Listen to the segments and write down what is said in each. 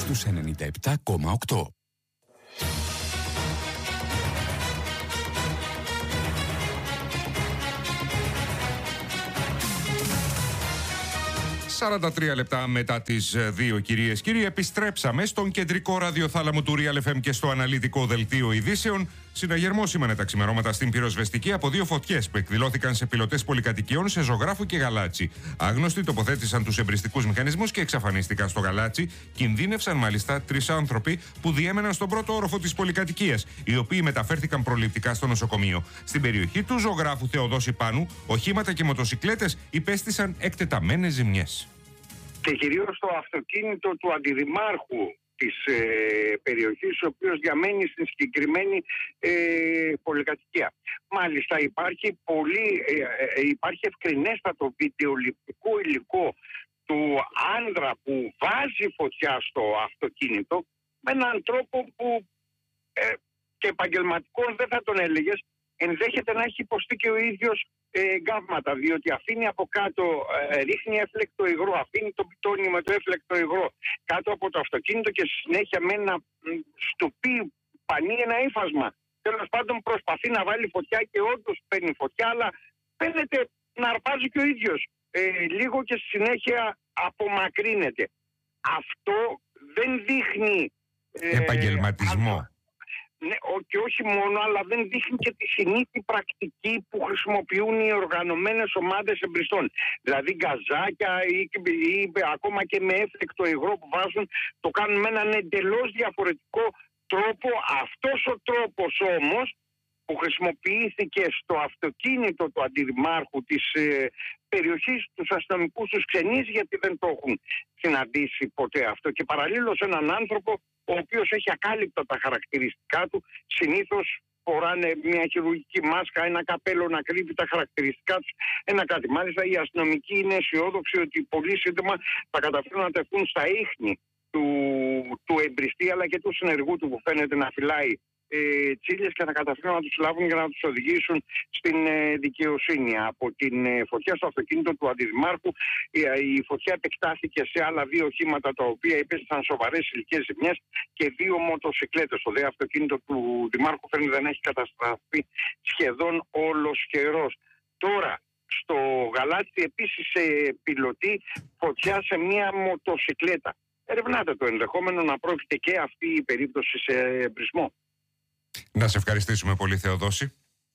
στους 97,8. «43 λεπτά μετά τις 2, κυρίες και κύριοι, επιστρέψαμε στον κεντρικό ραδιοθάλαμο του Real FM και στο αναλυτικό δελτίο ειδήσεων. Συναγερμό σήμανε τα ξημερώματα στην πυροσβεστική από 2 φωτιές που εκδηλώθηκαν σε πιλωτές πολυκατοικιών σε Ζωγράφου και Γαλάτσι. Άγνωστοι τοποθέτησαν τους εμπριστικούς μηχανισμούς και εξαφανίστηκαν στο Γαλάτσι. Κινδύνευσαν μάλιστα 3 άνθρωποι που διέμεναν στον πρώτο όροφο της πολυκατοικίας, οι οποίοι μεταφέρθηκαν προληπτικά στο νοσοκομείο. Στην περιοχή του Ζωγράφου Θεοδόση Πάνου, οχήματα και μοτοσικλέτες υπέστησαν εκτεταμένες ζημιές. Και κυρίως το αυτοκίνητο του αντιδημάρχου της περιοχής, ο οποίος διαμένει στην συγκεκριμένη πολυκατοικία. Μάλιστα υπάρχει ευκρινέστατο βιντεοληπτικό υλικό του άνδρα που βάζει φωτιά στο αυτοκίνητο με έναν τρόπο που και επαγγελματικός δεν θα τον έλεγες, ενδέχεται να έχει υποστεί και ο ίδιος γκάβματα, διότι αφήνει από κάτω, ρίχνει έφλεκτο υγρό, αφήνει το πιτόνι με το έφλεκτο υγρό κάτω από το αυτοκίνητο και στη συνέχεια με ένα στουπί πανί, ένα ύφασμα. Τέλος πάντων προσπαθεί να βάλει φωτιά και όντως παίρνει φωτιά, αλλά φαίνεται να αρπάζει και ο ίδιος λίγο και στη συνέχεια απομακρύνεται. Αυτό δεν δείχνει επαγγελματισμό. Ναι, και όχι μόνο, αλλά δεν δείχνει και τη συνήθη πρακτική που χρησιμοποιούν οι οργανωμένες ομάδες εμπριστών. Δηλαδή γκαζάκια ή ακόμα και με έφλεκτο υγρό που βάζουν, το κάνουν με έναν εντελώς διαφορετικό τρόπο. Αυτός ο τρόπος όμως που χρησιμοποιήθηκε στο αυτοκίνητο του αντιδημάρχου της περιοχής, τους αστυνομικούς, τους ξενείς, γιατί δεν το έχουν συναντήσει ποτέ αυτό. Και παραλλήλως έναν άνθρωπο ο οποίος έχει ακάλυπτα τα χαρακτηριστικά του, συνήθως φοράνε μια χειρουργική μάσκα, ένα καπέλο να κρύβει τα χαρακτηριστικά τους, ένα κάτι. Μάλιστα οι αστυνομικοί είναι αισιόδοξοι ότι πολύ σύντομα θα καταφέρουν να τεθούν στα ίχνη του εμπριστή αλλά και του συνεργού του που φαίνεται να φυλάει τσίλιες και θα καταφέρουν να τους λάβουν για να τους οδηγήσουν στην δικαιοσύνη. Από την φωτιά στο αυτοκίνητο του αντιδημάρχου, η φωτιά επεκτάθηκε σε άλλα 2 οχήματα τα οποία υπέστησαν σοβαρές ηλικές ζημιές και 2 μοτοσικλέτες. Το δε αυτοκίνητο του δημάρχου φαίνεται δεν έχει καταστραφεί σχεδόν όλος καιρός. Τώρα στο Γαλάτσι επίσης πιλωτή φωτιά σε μια μοτοσικλέτα. Ερευνάται το ενδεχόμενο να πρόκειται και αυτή η περίπτωση σε εμπρισμό. Να σε ευχαριστήσουμε πολύ, Θεοδόση.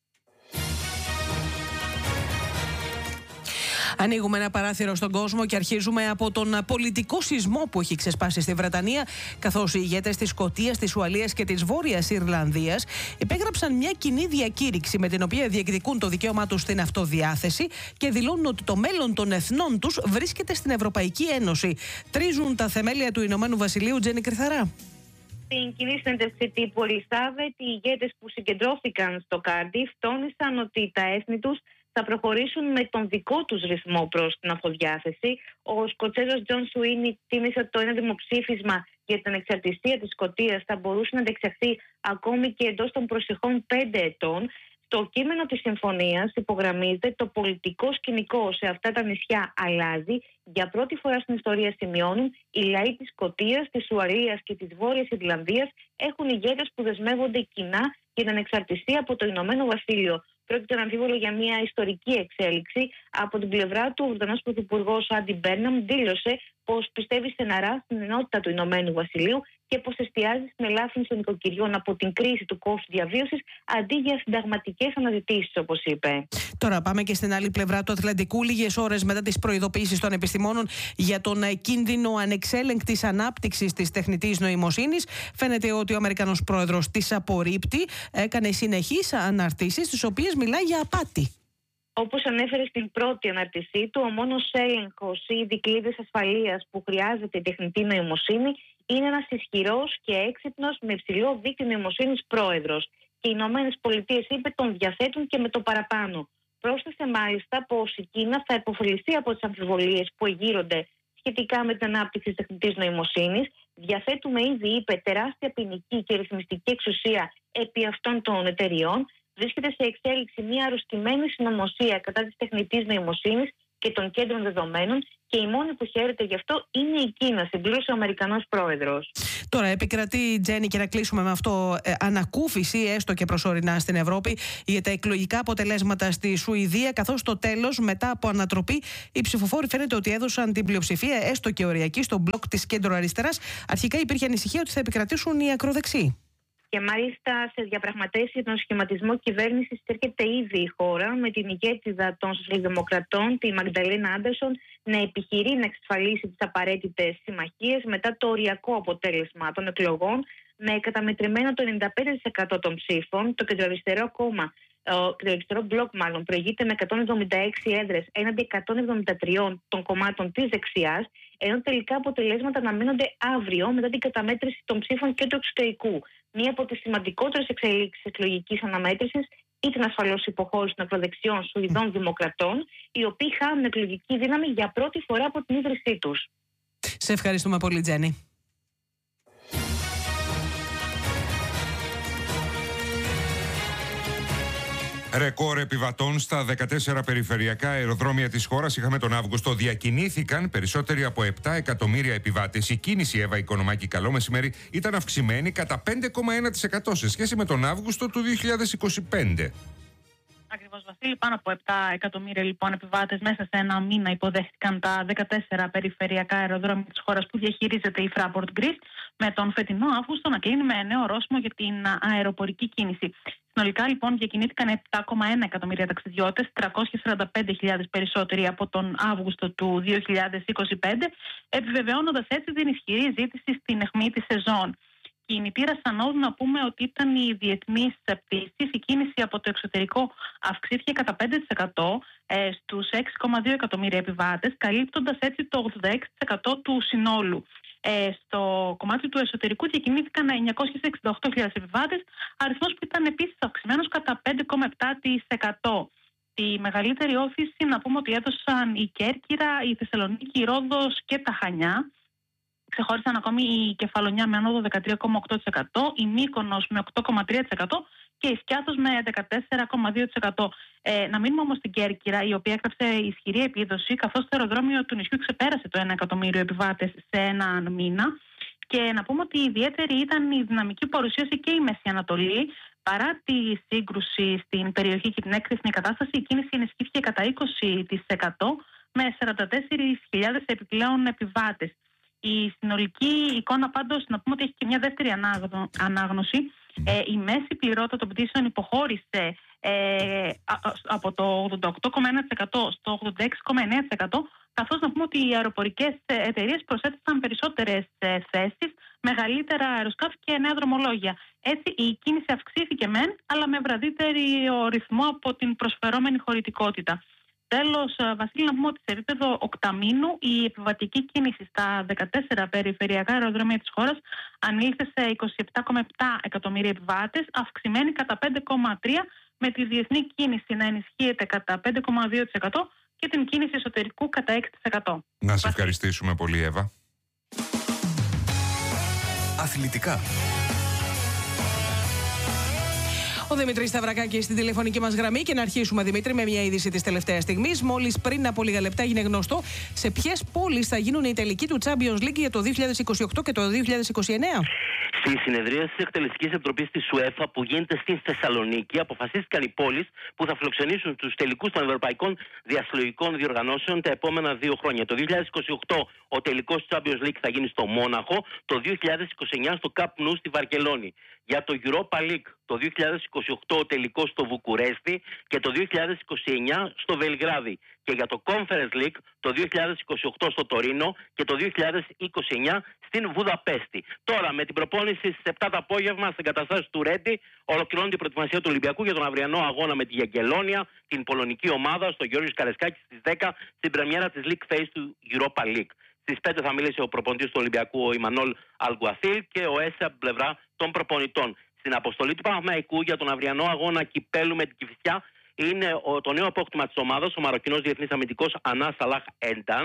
Ανοίγουμε ένα παράθυρο στον κόσμο και αρχίζουμε από τον πολιτικό σεισμό που έχει ξεσπάσει στη Βρετανία, καθώς οι ηγέτες της Σκωτίας, της Ουαλίας και της Βόρειας Ιρλανδίας υπέγραψαν μια κοινή διακήρυξη με την οποία διεκδικούν το δικαίωμά τους στην αυτοδιάθεση και δηλώνουν ότι το μέλλον των εθνών τους βρίσκεται στην Ευρωπαϊκή Ένωση. Τρίζουν τα θεμέλια του Ηνωμένου Βασιλείου, Τζέννη Κρυθαρά. Στην κοινή συνέντευξη τύπου Ελισάβετ, οι ηγέτες που συγκεντρώθηκαν στο Κάρντιφ τόνισαν ότι τα έθνη τους θα προχωρήσουν με τον δικό τους ρυθμό προς την αυτοδιάθεση. Ο Σκοτσέζος Τζον Σουίνι τίμησε ότι το ένα δημοψήφισμα για την ανεξαρτησία της Σκωτίας θα μπορούσε να αντεξαχθεί ακόμη και εντός των προσεχών 5 ετών. Στο κείμενο της συμφωνίας υπογραμμίζεται το πολιτικό σκηνικό σε αυτά τα νησιά αλλάζει. Για πρώτη φορά στην ιστορία, σημειώνουν, οι λαοί της Σκωτίας, της Ουαλίας και της Βόρειας Ιρλανδίας έχουν ηγέτες που δεσμεύονται κοινά για την ανεξαρτησία από το Ηνωμένο Βασίλειο. Πρόκειται αναμφίβολο για μια ιστορική εξέλιξη. Από την πλευρά του, ο Βρετανός Πρωθυπουργός Άντι Μπέρναμ δήλωσε πως πιστεύει στεναρά στην ενότητα του Ηνωμένου Βασιλείου και πως εστιάζει στην ελάφρυνση των νοικοκυριών από την κρίση του κόστου διαβίωσης αντί για συνταγματικές αναζητήσεις, όπως είπε. Τώρα πάμε και στην άλλη πλευρά του Ατλαντικού. Λίγες ώρες μετά τις προειδοποιήσεις των επιστημόνων για τον κίνδυνο ανεξέλεγκτης ανάπτυξης της τεχνητής νοημοσύνης, φαίνεται ότι ο Αμερικανός πρόεδρος τις απορρίπτει. Έκανε συνεχείς αναρτήσεις, στις οποίες μιλάει για απάτη. Όπως ανέφερε στην πρώτη αναρτησή του, ο μόνος έλεγχος ή δικλείδες ασφαλείας που χρειάζεται η τεχνητή νοημοσύνη είναι ένας ισχυρός και έξυπνος με υψηλό δίκτυο νοημοσύνης πρόεδρος. Και οι Ηνωμένες Πολιτείες, είπε, τον διαθέτουν και με το παραπάνω. Πρόσθεσε μάλιστα πως η Κίνα θα υποφεληθεί από τις αμφιβολίες που εγείρονται σχετικά με την ανάπτυξη της τεχνητής νοημοσύνης. Διαθέτουμε ήδη, είπε, τεράστια ποινική και ρυθμιστική εξουσία επί αυτών των εταιριών. Βρίσκεται σε εξέλιξη μια αρρωστημένη συνωμοσία κατά της τεχνητής νοημοσύνης και των κέντρων δεδομένων, και η μόνη που χαίρεται γι' αυτό είναι η Κίνα, συμπλήρωσε ο Αμερικανός πρόεδρος. Τώρα επικρατεί, Τζέννη, και να κλείσουμε με αυτό, ανακούφιση έστω και προσωρινά στην Ευρώπη για τα εκλογικά αποτελέσματα στη Σουηδία, καθώς στο τέλος, μετά από ανατροπή, οι ψηφοφόροι φαίνεται ότι έδωσαν την πλειοψηφία, έστω και οριακή, στο μπλοκ της κέντρο-αριστεράς. Αρχικά υπήρχε ανησυχία ότι θα επικρατήσουν οι ακροδεξιοί. Και μάλιστα σε διαπραγματεύσεις για τον σχηματισμό κυβέρνησης έρχεται ήδη η χώρα, με την ηγέτιδα των Σοσιαλδημοκρατών, τη Μαγνταλένα Άντερσον, να επιχειρεί να εξασφαλίσει τις απαραίτητες συμμαχίες μετά το οριακό αποτέλεσμα των εκλογών, με καταμετρημένο το 95% των ψήφων. Το κεντροαριστερό κόμμα, το κεντροαριστερό μπλοκ μάλλον, προηγείται με 176 έδρες έναντι 173 των κομμάτων της δεξιάς, ενώ τελικά αποτελέσματα αναμένονται αύριο μετά την καταμέτρηση των ψήφων και του εξωτερικού. Μία από τις σημαντικότερες εξελίξεις εκλογικής αναμέτρησης ήταν ασφαλώς η υποχώρηση των ακροδεξιών Σουηδών Δημοκρατών, οι οποίοι χάνουν εκλογική δύναμη για πρώτη φορά από την ίδρυσή τους. Σε ευχαριστούμε πολύ, Τζέννη. Ρεκόρ επιβατών στα 14 περιφερειακά αεροδρόμια της χώρας είχαμε τον Αύγουστο. Διακινήθηκαν περισσότεροι από 7 εκατομμύρια επιβάτες. Η κίνηση, Εύα Οικονομάκη, καλό μεσημέρι, ήταν αυξημένη κατά 5,1% σε σχέση με τον Αύγουστο του 2025. Ακριβώς, Βασίλη. Πάνω από 7 εκατομμύρια λοιπόν επιβάτες μέσα σε ένα μήνα υποδέχτηκαν τα 14 περιφερειακά αεροδρόμια της χώρας που διαχειρίζεται η Fraport Greece, με τον φετινό Αύγουστο να κλείνει με νέο ορόσημο για την αεροπορική κίνηση. Συνολικά λοιπόν διακινήθηκαν 7,1 εκατομμύρια ταξιδιώτες, 345.000 περισσότεροι από τον Αύγουστο του 2025, επιβεβαιώνοντας έτσι την ισχυρή ζήτηση στην αιχμή της σεζόν. Κινητήρας ανόδου να πούμε ότι ήταν οι διεθνείς πτήσεις. Η κίνηση από το εξωτερικό αυξήθηκε κατά 5% στους 6,2 εκατομμύρια επιβάτες, καλύπτοντας έτσι το 86% του συνόλου. Στο κομμάτι του εσωτερικού διακινήθηκαν 968.000 επιβάτες, αριθμός που ήταν επίσης αυξημένος κατά 5,7%. Τη μεγαλύτερη όθηση να πούμε ότι έδωσαν η Κέρκυρα, η Θεσσαλονίκη, η Ρόδος και τα Χανιά. Ξεχώρισαν ακόμη η Κεφαλονιά με ανόδο 13,8%, η Μύκονος με 8,3% και η Σκιάθος με 14,2%. Να μείνουμε όμως στην Κέρκυρα, η οποία έγραψε ισχυρή επίδοση, καθώς το αεροδρόμιο του νησιού ξεπέρασε το 1 εκατομμύριο επιβάτες σε έναν μήνα. Και να πούμε ότι ιδιαίτερη ήταν η δυναμική παρουσίαση και η Μέση Ανατολή. Παρά τη σύγκρουση στην περιοχή και την έκρηθμη κατάσταση, η κίνηση ενισχύθηκε κατά 20% με 44.000 επιπλέον επιβάτες. Η συνολική εικόνα πάντως να πούμε ότι έχει και μια δεύτερη ανάγνωση. Η μέση πληρότητα των πτήσεων υποχώρησε από το 88,1% στο 86,9%, καθώς να πούμε ότι οι αεροπορικές εταιρείες προσέθεσαν περισσότερες θέσεις, μεγαλύτερα αεροσκάφη και νέα δρομολόγια. Έτσι η κίνηση αυξήθηκε μεν, αλλά με βραδύτερο ρυθμό από την προσφερόμενη χωρητικότητα. Τέλος, Βασίλη, να πούμε ότι σε επίπεδο οκταμήνου η επιβατική κίνηση στα 14 περιφερειακά αεροδρόμια της χώρας ανήλθε σε 27,7 εκατομμύρια επιβάτες, αυξημένη κατά 5,3%, με τη διεθνή κίνηση να ενισχύεται κατά 5,2% και την κίνηση εσωτερικού κατά 6%. Να σε ευχαριστήσουμε πολύ, Εύα. Αθλητικά. Ο Δημήτρης Σταυρακάκης στην τηλεφωνική μας γραμμή, και να αρχίσουμε, Δημήτρη, με μια είδηση της τελευταίας στιγμής. Μόλις πριν από λίγα λεπτά έγινε γνωστό σε ποιες πόλεις θα γίνουν οι τελικοί του Champions League για το 2028 και το 2029. Στη συνεδρία της Εκτελεστικής Επιτροπής της UEFA που γίνεται στη Θεσσαλονίκη, αποφασίστηκαν οι πόλεις που θα φιλοξενήσουν τους τελικούς των ευρωπαϊκών διασυλλογικών διοργανώσεων τα επόμενα 2 χρόνια. Το 2028 ο τελικός του Champions League θα γίνει στο Μόναχο, το 2029 στο Camp Nou στη Βαρκελόνη. Για το Europa League το 2028 ο τελικός στο Βουκουρέστι και το 2029 στο Βελιγράδι. Και για το Conference League το 2028 στο Τωρίνο και το 2029 στην Βουδαπέστη. Τώρα με την προπόνηση στις 7 το απόγευμα στις εγκαταστάσεις του Ρέντι ολοκληρώνεται η προετοιμασία του Ολυμπιακού για τον αυριανό αγώνα με τη Γιαγκελόνια, την πολωνική ομάδα, στο Γιώργος Καρεσκάκη στις 10 στην πρεμιέρα της League Phase του Europa League. Στις 5 θα μιλήσει ο προπονητής του Ολυμπιακού, ο Ιμανόλ Αλγκουαθίλ, και ο Έσα από πλευρά των προπονητών. Στην αποστολή του Παναθηναϊκού για τον αυριανό αγώνα κυπέλου με την Κηφισιά είναι το νέο απόκτημα της ομάδας, ο Μαροκινός διεθνής αμυντικός Ανά Σαλάχ Ένταν.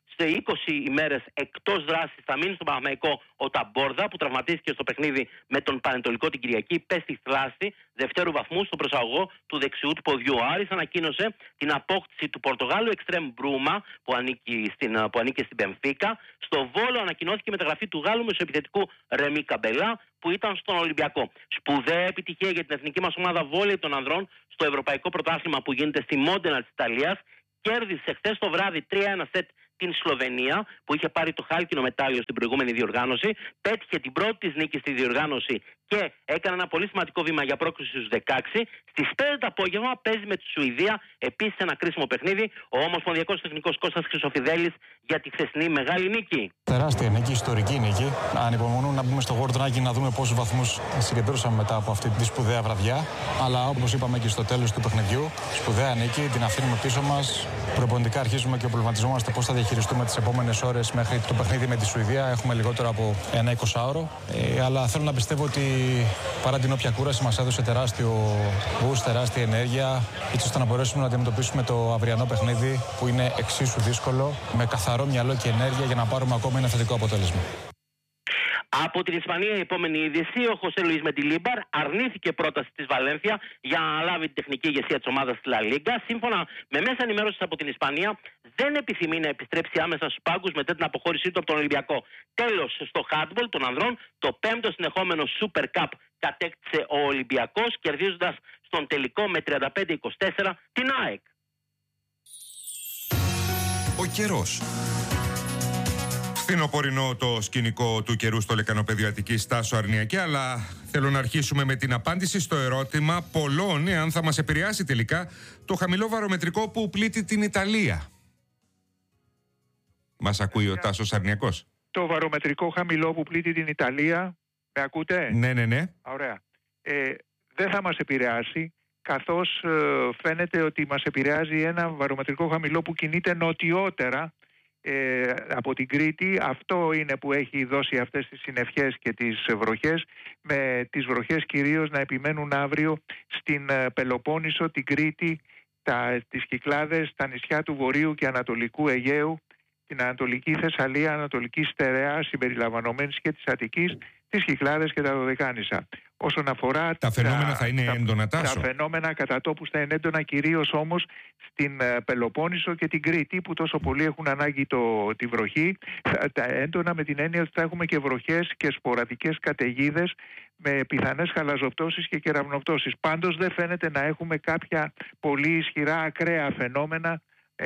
Σε 20 ημέρες εκτός δράσης θα μείνει στον Παναθηναϊκό ο Ταμπόρδα, που τραυματίστηκε στο παιχνίδι με τον Πανετολικό την Κυριακή. Πέστη θλάση δευτέρου βαθμού στο προσαγωγό του δεξιού του ποδιού. Ο Άρης ανακοίνωσε την απόκτηση του Πορτογάλου Εξτρέμ Μπρούμα, που ανήκε στην Μπενφίκα. Στο Βόλο ανακοινώθηκε η μεταγραφή του Γάλλου μεσοεπιθετικού Ρεμί Καμπελά, που ήταν στον Ολυμπιακό. Σπουδαία επιτυχία για την εθνική μας ομάδα βόλεϊ των ανδρών στο Ευρωπαϊκό Πρωτάθλημα που γίνεται στη Μόντενα της Ιταλίας. Κέρδισε χθες το βράδυ 3-1 σετ την Σλοβενία, που είχε πάρει το χάλκινο μετάλλιο στην προηγούμενη διοργάνωση. Πέτυχε την πρώτη της νίκη στη διοργάνωση και έκανε ένα πολύ σημαντικό βήμα για πρόκριση στους 16. Στις 5 το απόγευμα παίζει με τη Σουηδία επίσης ένα κρίσιμο παιχνίδι ο Ομοσπονδιακός Τεχνικός Κώστας Χρυσοφιδέλης για τη χθεσινή μεγάλη νίκη. Τεράστια νίκη, ιστορική νίκη. Ανυπομονούμε να μπούμε στο Γορντονάκι να δούμε πόσους βαθμούς συγκεντρώσαμε μετά από αυτή τη σπουδαία βραδιά. Αλλά όπως είπαμε και στο τέλος του παιχνιδιού, σπουδαία νίκη, την αφήνουμε πίσω μας. Προπονητικά αρχίζουμε και προβληματιζόμαστε πώς θα διαχειριστούμε τις επόμενες ώρες μέχρι το παιχνίδι με τη Σουηδία. Έχουμε λιγότερο από ένα 20ωρο. Αλλά θέλω να πιστεύω ότι παρά την όποια κούραση μας έδωσε τεράστιο boost, τεράστια ενέργεια, έτσι ώστε να μπορέσουμε να αντιμετωπίσουμε το αυριανό παιχνίδι που είναι εξίσου δύσκολο, με καθαρό μυαλό και ενέργεια για να πάρουμε ακόμα ένα θετικό αποτέλεσμα. Από την Ισπανία, η επόμενη είδηση, ο Χωσέ Λουίς Μεντιλίμπαρ αρνήθηκε πρόταση της Βαλένθια για να αναλάβει την τεχνική ηγεσία της ομάδας της Λα Λίγκα. Σύμφωνα με μέσα ενημέρωσης από την Ισπανία, δεν επιθυμεί να επιστρέψει άμεσα στους πάγκους μετά την αποχώρησή του από τον Ολυμπιακό. Τέλος, στο handball των ανδρών, το 5ο συνεχόμενο Super Cup κατέκτησε ο Ολυμπιακός, κερδίζοντας στον τελικό με 35-24 την ΑΕΚ. Ο καιρός. Φθινοπορεινό το σκηνικό του καιρού στο Λεκανοπέδιο Αττικής, Τάσο Αρνιακέ, αλλά θέλω να αρχίσουμε με την απάντηση στο ερώτημα πολλών αν θα μας επηρεάσει τελικά το χαμηλό βαρομετρικό που πλήττει την Ιταλία. Μας ακούει ο Τάσος Αρνιακός. Το βαρομετρικό χαμηλό που πλήττει την Ιταλία, με ακούτε? Ναι. Ωραία. Δεν θα μας επηρεάσει, καθώς φαίνεται ότι μας επηρεάζει ένα βαρομετρικό χαμηλό που κινείται νοτιότερα από την Κρήτη. Αυτό είναι που έχει δώσει αυτές τις συννεφιές και τις βροχές, με τις βροχές κυρίως να επιμένουν αύριο στην Πελοπόννησο, την Κρήτη, τις Κυκλάδες, τα νησιά του Βορείου και Ανατολικού Αιγαίου, την Ανατολική Θεσσαλία, Ανατολική Στερεά συμπεριλαμβανομένης και της Αττικής, τις Κυκλάδες και τα Δωδεκάνησα. Όσον αφορά τα φαινόμενα θα είναι έντονα, Τάσο. Τα φαινόμενα κατά τόπους θα είναι έντονα, κυρίως όμως στην Πελοπόννησο και την Κρήτη, που τόσο πολύ έχουν ανάγκη τη βροχή. Τα έντονα με την έννοια ότι θα έχουμε και βροχές και σποραδικές καταιγίδες με πιθανές χαλαζοπτώσεις και κεραυνοπτώσεις. Πάντως δεν φαίνεται να έχουμε κάποια πολύ ισχυρά ακραία φαινόμενα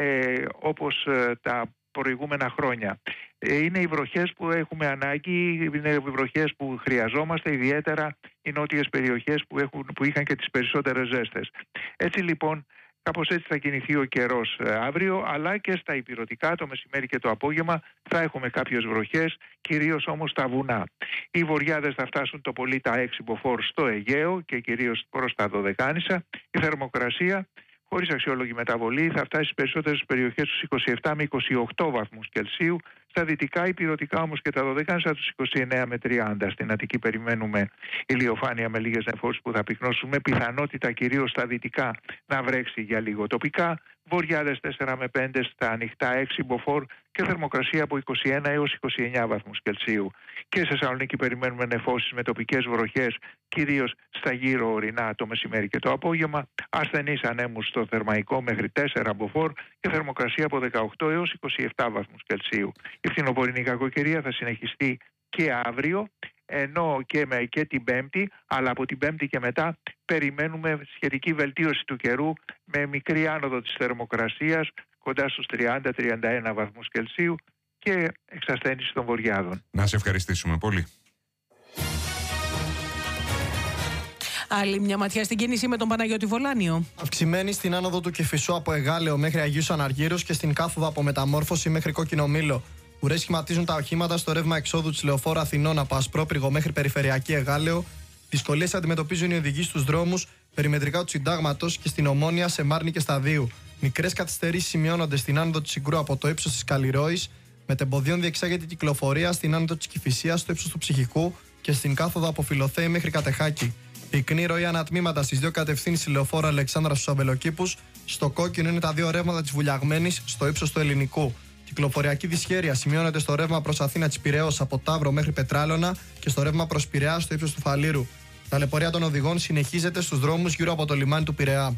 όπως τα προηγούμενα χρόνια. Είναι οι βροχές που έχουμε ανάγκη, είναι οι βροχές που χρειαζόμαστε, ιδιαίτερα οι νότιες περιοχές που είχαν και τις περισσότερες ζέστες. Έτσι λοιπόν, κάπως έτσι θα κινηθεί ο καιρός αύριο, αλλά και στα ηπειρωτικά το μεσημέρι και το απόγευμα θα έχουμε κάποιες βροχές, κυρίως όμως στα βουνά. Οι βοριάδες θα φτάσουν το πολύ τα 6 μποφόρ στο Αιγαίο και κυρίως προς τα Δωδεκάνησα. Η θερμοκρασία, χωρίς αξιόλογη μεταβολή, θα φτάσει στις περισσότερες περιοχές στους 27 με 28 βαθμούς Κελσίου. Στα δυτικά, ηπειρωτικά όμως και τα Δωδεκάνησα τους 29 με 30. Στην Αττική περιμένουμε ηλιοφάνεια με λίγες νεφώσεις που θα πυκνώσουν, με πιθανότητα κυρίως στα δυτικά να βρέξει για λίγο. Τοπικά, βοριάδες 4 με 5, στα ανοιχτά 6 μποφόρ και θερμοκρασία από 21 έως 29 βαθμούς Κελσίου. Και σε Θεσσαλονίκη περιμένουμε νεφώσεις με τοπικές βροχές, κυρίως στα γύρω ορεινά το μεσημέρι και το απόγευμα, ασθενείς ανέμους στο Θερμαϊκό μέχρι 4 μποφόρ και θερμοκρασία από 18 έως 27 βαθμούς Κελσίου. Η φθινοπορεινή κακοκαιρία θα συνεχιστεί και αύριο, ενώ και την Πέμπτη, αλλά από την Πέμπτη και μετά περιμένουμε σχετική βελτίωση του καιρού με μικρή άνοδο της θερμοκρασίας κοντά στους 30-31 βαθμούς Κελσίου και εξασθένιση των βοριάδων. Να σε ευχαριστήσουμε πολύ. Άλλη μια ματιά στην κίνηση με τον Παναγιώτη Βολάνιο. Αυξημένη στην άνοδο του Κηφισού από Εγάλεο μέχρι Αγίους Αναργύρους και στην κάθοδο από Μεταμόρφωση μέχρι Κόκκινο Μήλο. Ουρές σχηματίζουν τα οχήματα στο ρεύμα εξόδου της Λεωφόρου Αθηνών από Ασπρόπυργο μέχρι Περιφερειακή Εγάλεο. Δυσκολίες αντιμετωπίζουν οι οδηγοί στους δρόμους, περιμετρικά του Συντάγματος και στην Ομόνια, σε Μάρνη και Σταδίου. Μικρές καθυστερήσεις σημειώνονται στην άνοδο του Συγκρού από το ύψος της Καλλιρόης. Μετεμποδίων διεξάγεται κυκλοφορία στην άνοδο της Κηφισίας στο ύψος του Ψυχικού και στην κάθοδο από Φιλοθέη μέχρι Κατεχάκη. Πυκνή ροή ανατμήματα στις δύο κατευθύνσεις Λεωφόρου Αλεξάνδρα στους Αμπελοκήπους. Στο κόκκινο είναι τα δύο ρεύματα της Βουλιαγμένης στο ύψος του Ελληνικού. Κυκλοφοριακή δυσχέρεια σημειώνεται στο ρεύμα προς Αθήνα της Πειραιώς από Ταύρο μέχρι Πετράλωνα και στο ρεύμα προς Πειραιά στο ύψος του Φαλήρου. Η ταλαιπωρία των οδηγών συνεχίζεται στους δρόμους γύρω από το λιμάνι του Πειραιά.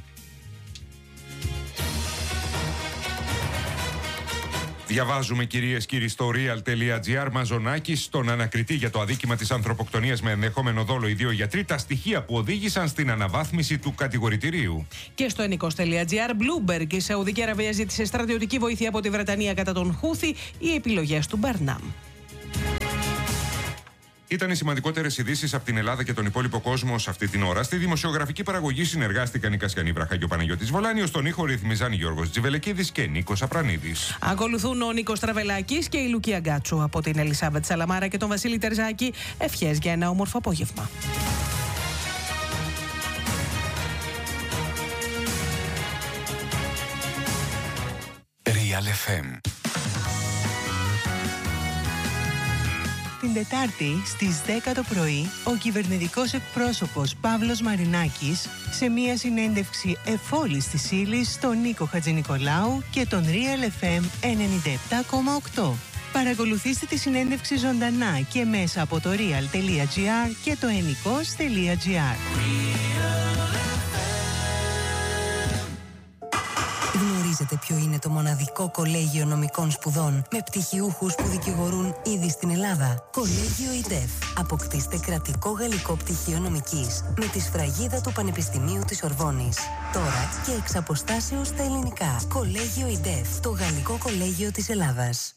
Διαβάζουμε, κυρίες και κύριοι, στο real.gr. Μαζονάκης στον ανακριτή για το αδίκημα της ανθρωποκτονίας με ενδεχόμενο δόλο οι δύο γιατροί, τα στοιχεία που οδήγησαν στην αναβάθμιση του κατηγορητηρίου. Και στο ενικός.gr. Bloomberg, η Σαουδική Αραβία ζήτησε στρατιωτική βοήθεια από τη Βρετανία κατά τον Χούθη, οι επιλογές του Μπαρνάμ. Ήταν οι σημαντικότερες ειδήσεις από την Ελλάδα και τον υπόλοιπο κόσμο σε αυτή την ώρα. Στη δημοσιογραφική παραγωγή συνεργάστηκαν η Κασιανή Βραχά και ο Παναγιώτης Βολάνιος. Στον ήχο ρυθμιζάν Γιώργος Τζιβελεκίδης και Νίκος Απρανίδης. Ακολουθούν ο Νίκος Τραβελάκης και η Λουκία Γκάτσου. Από την Ελισάβετ Σαλαμάρα και τον Βασίλη Τερζάκη, ευχές για ένα όμορφο απόγευμα. Real FM. Την Τετάρτη στις 10 το πρωί, ο κυβερνητικός εκπρόσωπος Παύλος Μαρινάκης σε μία συνέντευξη εφόλης της ύλης στον Νίκο Χατζηνικολάου και τον Real FM 97,8. Παρακολουθήστε τη συνέντευξη ζωντανά και μέσα από το real.gr και το ενικός.gr. Γνωρίζετε ποιο είναι το μοναδικό κολέγιο νομικών σπουδών με πτυχιούχους που δικηγορούν ήδη στην Ελλάδα? Κολέγιο ΙΝΤΕΦ. Αποκτήστε κρατικό γαλλικό πτυχίο νομικής με τη σφραγίδα του Πανεπιστημίου της Ορβόνης. Τώρα και εξ αποστάσεως στα ελληνικά. Κολέγιο ΙΝΤΕΦ. Το γαλλικό κολέγιο της Ελλάδας.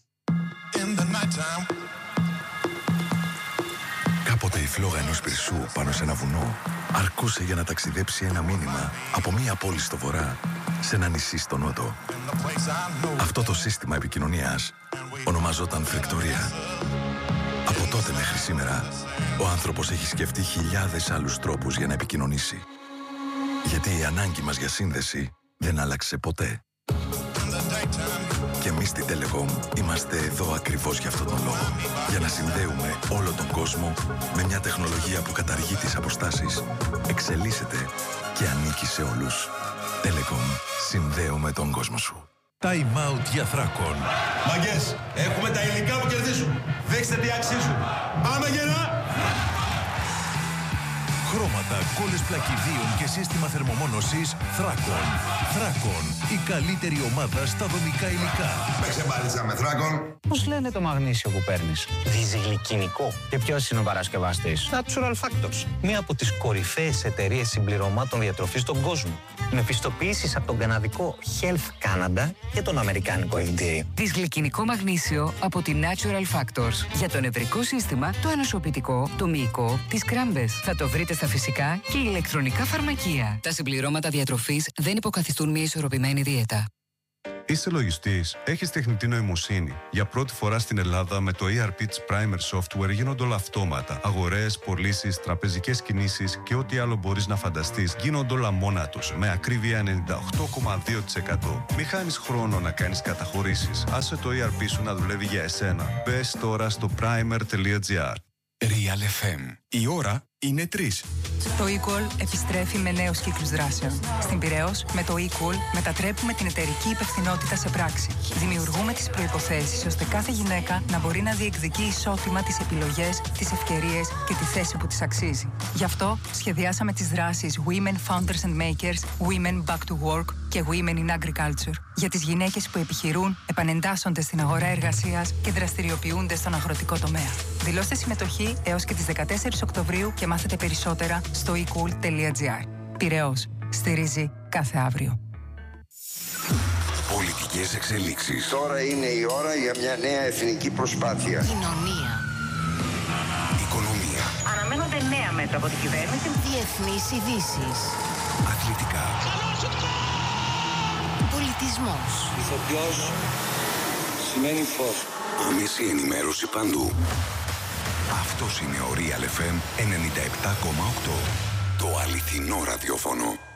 Κάποτε η φλόγα ενός πυρσού πάνω σε ένα βουνό αρκούσε για να ταξιδέψει ένα μήνυμα από μία πόλη στο βορρά σε ένα νησί στο νότο. Αυτό το σύστημα επικοινωνίας ονομαζόταν φρικτορία. Από τότε μέχρι σήμερα, ο άνθρωπος έχει σκεφτεί χιλιάδες άλλους τρόπους για να επικοινωνήσει. Γιατί η ανάγκη μας για σύνδεση δεν άλλαξε ποτέ. Και εμείς στην Telecom είμαστε εδώ ακριβώς για αυτόν τον λόγο. Για να συνδέουμε όλο τον κόσμο με μια τεχνολογία που καταργεί τις αποστάσεις, εξελίσσεται και ανήκει σε όλους. Telecom. Συνδέουμε τον κόσμο σου. Time out για Θράκον. Μαγκές, έχουμε τα υλικά που κερδίζουν. Δείξτε τι αξίζουν. Πάμε γερά! Χρώματα, κόλλες πλακιδίων και σύστημα θερμομόνωσης Θράκον. Θράκον, η καλύτερη ομάδα στα δομικά υλικά. Παίξε μπάλιτσα με Θράκον. Πώς λένε το μαγνήσιο που παίρνεις? Διζυγλικινικό. Και ποιος είναι ο παρασκευαστής? Natural Factors. Μία από τις κορυφαίες εταιρείες συμπληρωμάτων διατροφής στον κόσμο. Με πιστοποιήσεις από τον καναδικό Health Canada και τον αμερικάνικο FDA. Δυσγλικινικό μαγνήσιο από τη Natural Factors. Για το νευρικό σύστημα, το ανοσοποιητικό, το μυϊκό, τις κράμπες. Θα το βρείτε στα φυσικά και ηλεκτρονικά φαρμακεία. Τα συμπληρώματα διατροφής δεν υποκαθιστούν μια ισορροπημένη δίαιτα. Είσαι λογιστής, έχεις τεχνητή νοημοσύνη. Για πρώτη φορά στην Ελλάδα με το ERP της Primer Software γίνονται όλα αυτόματα. Αγορές, πωλήσεις, τραπεζικές κινήσεις και ό,τι άλλο μπορείς να φανταστείς γίνονται όλα μόνα τους, με ακρίβεια 98,2%. Μη χάνεις χρόνο να κάνεις καταχωρήσεις. Άσε το ERP σου να δουλεύει για εσένα. Μπες τώρα στο primer.gr. Real FM. Η ώρα είναι 3. Το eCall επιστρέφει με νέους κύκλους δράσεων. Στην Πειραιώς, με το eCall μετατρέπουμε την εταιρική υπευθυνότητα σε πράξη. Δημιουργούμε τις προϋποθέσεις ώστε κάθε γυναίκα να μπορεί να διεκδικεί ισότιμα τις επιλογές, τις ευκαιρίες και τη θέση που της αξίζει. Γι' αυτό σχεδιάσαμε τις δράσεις Women Founders and Makers, Women Back to Work και Women in Agriculture. Για τις γυναίκες που επιχειρούν, επανεντάσσονται στην αγορά εργασίας και δραστηριοποιούνται στον αγροτικό τομέα. Δηλώστε συμμετοχή έως και τις 14 Οκτωβρίου και μάθετε περισσότερα στο ecool.gr. Πειραιώς. Στηρίζει κάθε αύριο. Πολιτικές εξελίξεις. Τώρα είναι η ώρα για μια νέα εθνική προσπάθεια. Κοινωνία. Οικονομία. Αναμένονται νέα μέτρα από την κυβέρνηση. Διεθνείς ειδήσεις. Αθλητικά. Πολιτισμός. Ηθοποιός σημαίνει φως. Άμεση ενημέρωση παντού. Αυτός είναι ο Real FM 97,8. Το αληθινό ραδιόφωνο.